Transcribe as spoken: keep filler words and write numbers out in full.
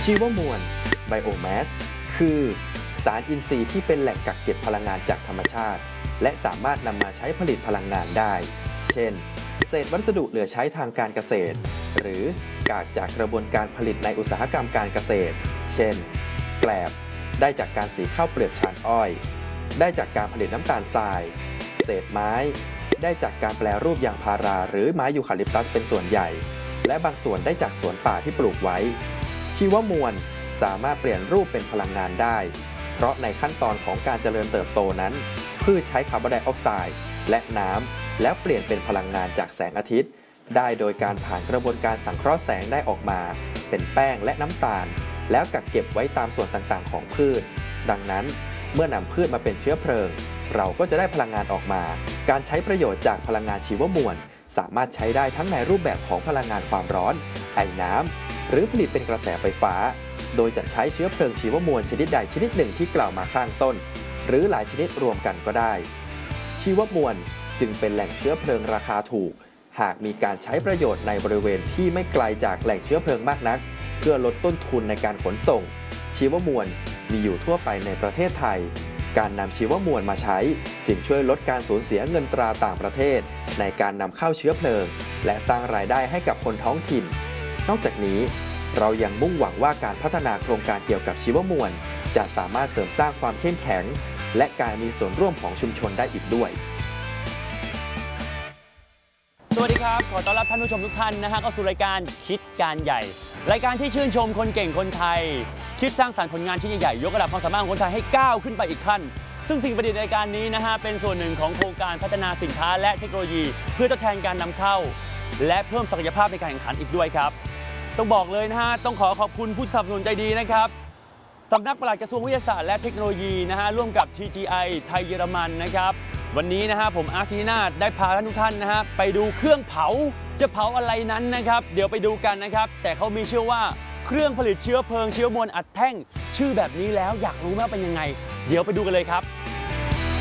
ชีวมวล Biomass คือสารอินทรีย์ที่เป็นแหล่งกักเก็บพลังงานจากธรรมชาติและสามารถนำมาใช้ผลิตพลังงานได้เช่นเศษวัสดุเหลือใช้ทางการเกษตรหรือกากจากกระบวนการผลิตในอุตสาหกรรมการเกษตรเช่นแกลบได้จากการสีข้าวเปลือกชานอ้อยได้จากการผลิตน้ำตาลทรายเศษไม้ได้จากการแปรรูปยางพาราหรือไม้ยูคาลิปตัสเป็นส่วนใหญ่และบางส่วนได้จากสวนป่าที่ปลูกไว้ชีวมวลสามารถเปลี่ยนรูปเป็นพลังงานได้เพราะในขั้นตอนของการเจริญเติบโตนั้นพืชใช้คาร์บอนไดออกไซด์และน้ำแล้วเปลี่ยนเป็นพลังงานจากแสงอาทิตย์ได้โดยการผ่านกระบวนการสังเคราะห์แสงได้ออกมาเป็นแป้งและน้ำตาลแล้วกักเก็บไว้ตามส่วนต่างๆของพืชดังนั้นเมื่อนำพืชมาเป็นเชื้อเพลิงเราก็จะได้พลังงานออกมาการใช้ประโยชน์จากพลังงานชีวมวลสามารถใช้ได้ทั้งในรูปแบบของพลังงานความร้อนไอน้ำหรือผลิตเป็นกระแสไฟฟ้าโดยจะใช้เชื้อเพลิงชีวมวลชนิดใดชนิดหนึ่งที่กล่าวมาข้างต้นหรือหลายชนิดรวมกันก็ได้ชีวมวลจึงเป็นแหล่งเชื้อเพลิงราคาถูกหากมีการใช้ประโยชน์ในบริเวณที่ไม่ไกลจากแหล่งเชื้อเพลิงมากนักเพื่อลดต้นทุนในการขนส่งชีวมวลมีอยู่ทั่วไปในประเทศไทยการนำชีวมวลมาใช้จึงช่วยลดการสูญเสียเงินตราต่างประเทศในการนำเข้าเชื้อเพลิงและสร้างรายได้ให้กับคนท้องถิ่นนอกจากนี้เรายังมุ่งหวังว่าการพัฒนาโครงการเกี่ยวกับชีวมวลจะสามารถเสริมสร้างความเข้มแข็งและการมีส่วนร่วมของชุมชนได้อีกด้วยสวัสดีครับขอต้อนรับท่านผู้ชมทุกท่านนะฮะเข้าสู่รายการคิดการใหญ่รายการที่ชื่นชมคนเก่งคนไทยคิดสร้างสรรค์ผลงานชิ้นใหญ่ๆยกระดับความสามารถของคนไทยให้ก้าวขึ้นไปอีกขั้นซึ่งสิ่งประดิษฐ์รายการนี้นะฮะเป็นส่วนหนึ่งของโครงการพัฒนาสินค้าและเทคโนโลยีเพื่อทดแทนการนำเข้าและเพิ่มศักยภาพในการแข่งขันอีกด้วยครับต้องบอกเลยนะฮะต้องขอขอบคุณผู้สนับสนุนใจดีนะครับสำนักปลัดกระทรวงวิทยาศาสตร์และเทคโนโลยีนะฮะร่วมกับ ที จี ไอ ไทยเยอรมันนะครับวันนี้นะฮะผมอาร์ต ศิรินาถได้พาท่านทุกท่านนะฮะไปดูเครื่องเผาจะเผาอะไรนั้นนะครับเดี๋ยวไปดูกันนะครับแต่เขามีชื่อว่าเครื่องผลิตเชื้อเพลิงเชื้อมวลอัดแท่งชื่อแบบนี้แล้วอยากรู้ว่าเป็นยังไงเดี๋ยวไปดูกันเลยครับ